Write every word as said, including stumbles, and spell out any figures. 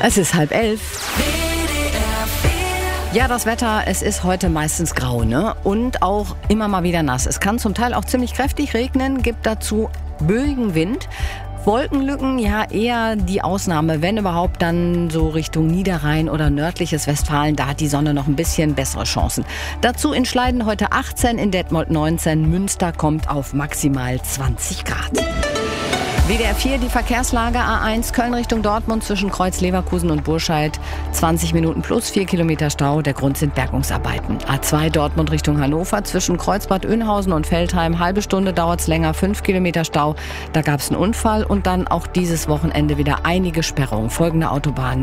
Es ist halb elf. Ja, das Wetter, es ist heute meistens grau, ne? Und auch immer mal wieder nass. Es kann zum Teil auch ziemlich kräftig regnen, gibt dazu böigen Wind. Wolkenlücken, ja eher die Ausnahme, wenn überhaupt dann so Richtung Niederrhein oder nördliches Westfalen, da hat die Sonne noch ein bisschen bessere Chancen. Dazu in Schleiden heute achtzehn, in Detmold neunzehn, Münster kommt auf maximal zwanzig Grad. W D R vier, die Verkehrslage A eins, Köln Richtung Dortmund zwischen Kreuz Leverkusen und Burscheid, zwanzig Minuten plus vier Kilometer Stau, der Grund sind Bergungsarbeiten. A zwei Dortmund Richtung Hannover zwischen Kreuzbad Oeynhausen und Veltheim, halbe Stunde dauert's länger, fünf Kilometer Stau, da gab's einen Unfall und dann auch dieses Wochenende wieder einige Sperrungen, folgende Autobahnen.